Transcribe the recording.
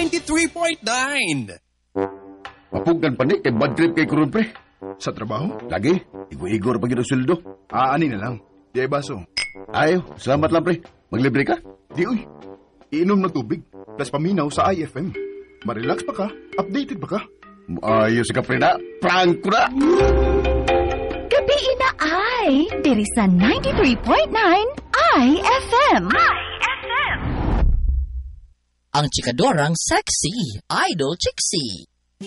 93.9. Mapugan pa ni kay bad trip kay Kurun, pre. Sa trabaho? Lagi, igor-igor pag yung sweldo. Ani na lang. Di ay baso. Ayo, salamat lang, pre. Maglibre ka? Di uy. Iinom ng tubig. Plus paminaw sa IFM. Marelax pa ka. Updated pa ka. Ayos ka, pre na. Prank ko na. Gabi na ay, diri sa 93.9 IFM. Ang chikadorang sexy, Idol Chixie.